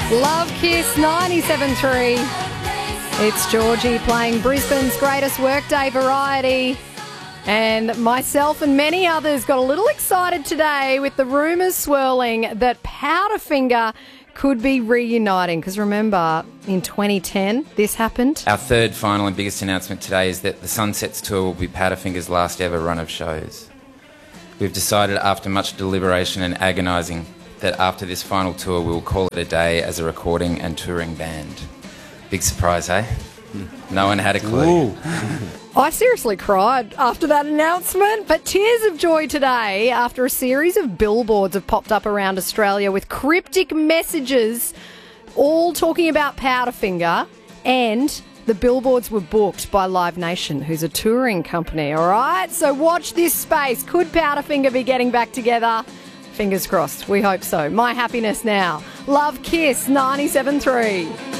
Love Kiss 97.3. It's Georgie playing Brisbane's greatest workday variety. And myself and many others got a little excited today with the rumours swirling that Powderfinger could be reuniting. Because remember, in 2010, this happened. Our third, final and biggest announcement today is that the Sunsets Tour will be Powderfinger's last ever run of shows. We've decided after much deliberation and agonising that after this final tour we will call it a day as a recording and touring band. Big surprise, eh? No one had a clue. I seriously cried after that announcement, but tears of joy today after a series of billboards have popped up around Australia with cryptic messages all talking about Powderfinger, and the billboards were booked by Live Nation, who's a touring company, all right? So watch this space. Could Powderfinger be getting back together? Fingers crossed. We hope so. My happiness now. Love Kiss 97.3.